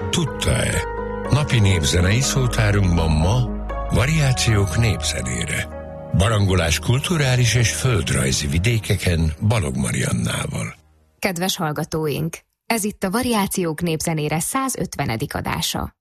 Tudta-e? Napi népzenei szótárunkban ma variációk népzenére. Barangolás kulturális és földrajzi vidékeken Balog Mariannával. Kedves hallgatóink! Ez itt a Variációk népzenére 150. adása.